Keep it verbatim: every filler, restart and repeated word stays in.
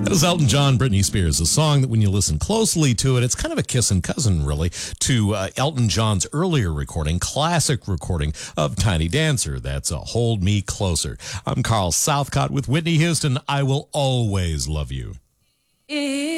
That is Elton John, Britney Spears, a song that when you listen closely to it, it's kind of a kissing cousin, really, to uh, Elton John's earlier recording, classic recording of Tiny Dancer. That's a Hold Me Closer. I'm Carl Southcott with Whitney Houston. I Will Always Love You. It